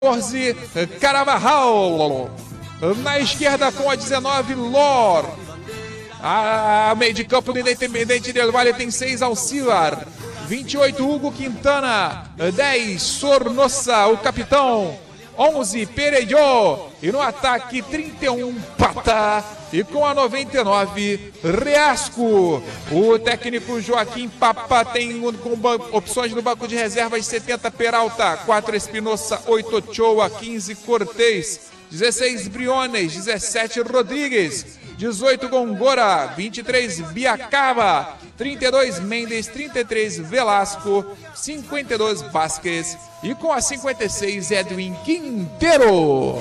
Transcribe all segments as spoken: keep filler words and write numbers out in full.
quatorze, Carabajal. Na esquerda com a dezenove, Lor. A meio de campo do Independente del Valle tem seis, Alcivar. vinte e oito, Hugo Quintana. dez, Sornosa, o capitão. onze, Pereyó. E no ataque, trinta e um, Pata. E com a noventa e nove, Reasco. O técnico Joaquim Papa tem com opções no banco de reservas: setenta, Peralta, quatro, Espinosa, oito, Ochoa, quinze, Cortez, dezesseis, Briones, dezessete, Rodrigues, dezoito, Gongora, vinte e três, Biacaba, trinta e dois, Mendes, trinta e três, Velasco, cinquenta e dois, Vasquez e com a cinquenta e seis, Edwin Quintero.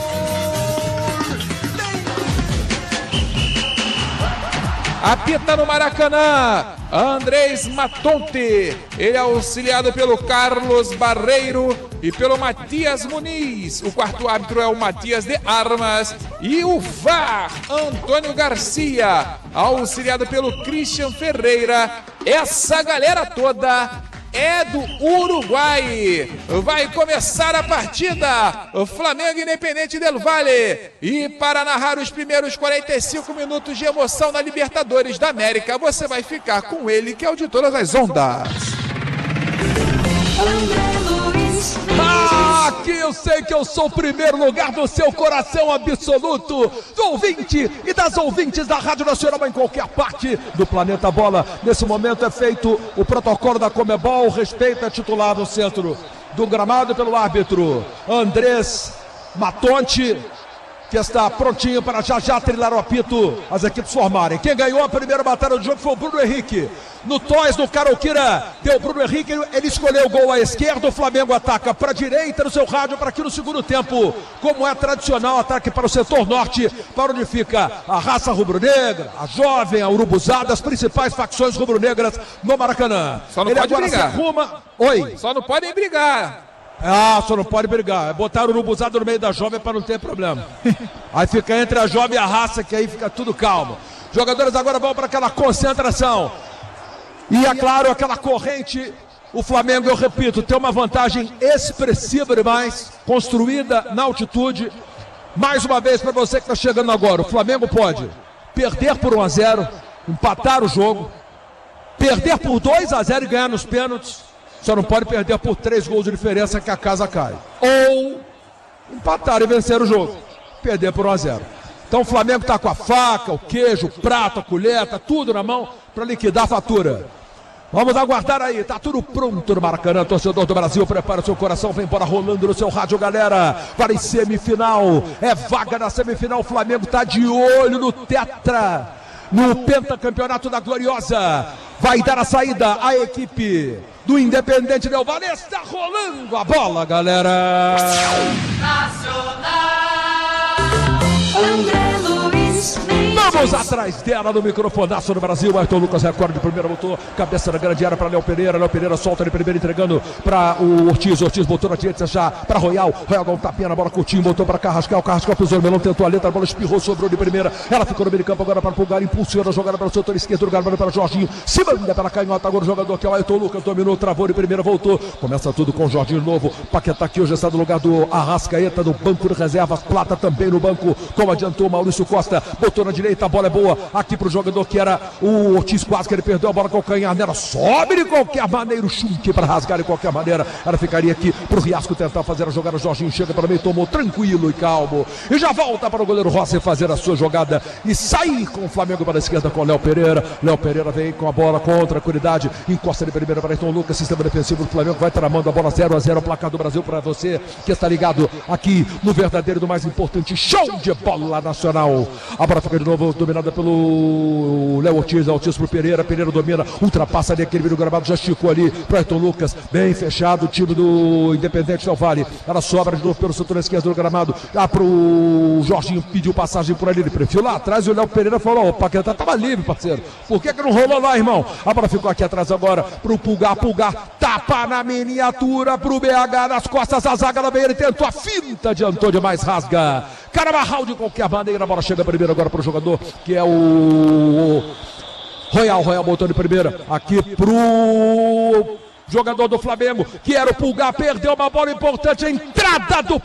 Apita no Maracanã, Andrés Matonte. Ele é auxiliado pelo Carlos Barreiro e pelo Matias Muniz. O quarto árbitro é o Matias de Armas. E o V A R, Antônio Garcia, auxiliado pelo Christian Ferreira. Essa galera toda é do Uruguai. Vai começar a partida, Flamengo Independente del Valle. E para narrar os primeiros quarenta e cinco minutos de emoção na Libertadores da América, você vai ficar com ele, que é o de todas as ondas. Aqui eu sei que eu sou o primeiro lugar do seu coração absoluto, do ouvinte e das ouvintes da Rádio Nacional em qualquer parte do planeta Bola. Nesse momento é feito o protocolo da Comebol, respeito é titular no centro do gramado pelo árbitro Andrés Matonte, que está prontinho para já já trilhar o apito, as equipes formarem. Quem ganhou a primeira batalha do jogo foi o Bruno Henrique. No Toys, no Caroquira, deu o Bruno Henrique, ele escolheu o gol à esquerda, o Flamengo ataca para a direita no seu rádio, para aqui no segundo tempo, como é tradicional, ataque para o setor norte, para onde fica a raça rubro-negra, a jovem, a urubuzada, as principais facções rubro-negras no Maracanã. Só não ele pode agora brigar. se arruma... Oi? Só não podem brigar. Ah, só não pode brigar. É botar o urubuzado no meio da jovem para não ter problema. Aí fica entre a jovem e a raça, que aí fica tudo calmo. Jogadores agora vão para aquela concentração. E é claro, aquela corrente, o Flamengo, eu repito, tem uma vantagem expressiva demais, construída na altitude. Mais uma vez para você que está chegando agora, o Flamengo pode perder por um a zero, empatar o jogo, perder por dois a zero e ganhar nos pênaltis. Só não pode perder por três gols de diferença, que a casa cai. Ou empatar e vencer o jogo, perder por um a zero. Então o Flamengo está com a faca, o queijo, o prato, a colher, tá tudo na mão para liquidar a fatura. Vamos aguardar aí, tá tudo pronto no Maracanã, torcedor do Brasil, prepara o seu coração, vem embora rolando no seu rádio, galera, para em semifinal, é vaga na semifinal, o Flamengo tá de olho no Tetra, no pentacampeonato da Gloriosa, vai dar a saída a equipe do Independente del Valle, está rolando a bola, galera. Nacional, André Luiz Mendes. Vamos atrás dela no microfonaço no Brasil. Ayrton Lucas recorde de primeira, botou cabeça na grande área para Léo Pereira. Léo Pereira solta de primeira, entregando para o Ortiz. Ortiz botou na direita já para Royal. Royal dá um tapinha na bola, Coutinho botou para Carrascal. Carrascal pisou no melão, tentou a letra, a bola espirrou, sobrou de primeira. Ela ficou no meio de campo agora para Pulgar, impulsiona a jogada para o setor esquerdo, Gargano para Jorginho. Se manda pela canhota agora o jogador que é o Ayrton Lucas, dominou, travou de primeira, voltou. Começa tudo com o Jorginho novo. Paquetá que hoje está no lugar do Arrascaeta, no banco de reservas. Plata também no banco, como adiantou Maurício Costa. Botou na direita, a bola é boa. Aqui pro jogador que era o Ortiz, quase que ele perdeu a bola com o calcanhar nela, sobe de qualquer maneira, o chute para rasgar de qualquer maneira, ela ficaria aqui pro Riasco tentar fazer a jogada, Jorginho chega para mim, tomou tranquilo e calmo, e já volta para o goleiro Rossi fazer a sua jogada, e sair com o Flamengo para a esquerda com o Léo Pereira, Léo Pereira vem com a bola com tranquilidade, encosta de primeira para Ayrton Lucas, sistema defensivo do Flamengo, vai tramando a bola zero a zero, o placar do Brasil para você, que está ligado aqui no verdadeiro do mais importante show de bola nacional, a bola fica de novo dominada pelo Léo Ortiz, Ortiz pro Pereira, Pereira domina, ultrapassa ali aquele vídeo gravado, já esticou ali pro Ayrton Lucas, bem fechado o time do Independente del Valle, ela sobra de novo pelo setor esquerdo do gramado, lá pro Jorginho, pediu passagem por ali, ele preferiu lá atrás e o Léo Pereira falou, o Paquetá tava livre, parceiro, por que que não rolou lá, irmão? A bola ficou aqui atrás agora pro Pulgar, Pulgar, tapa na miniatura pro B H, nas costas da zaga da meia, ele tentou a finta, adiantou demais, rasga, Carabajal de qualquer maneira, a bola chega primeiro agora pro jogador, que é o Royal, Royal botou de primeira, aqui pro Jogador do Flamengo, que era o Pulgar, perdeu uma bola importante, a entrada do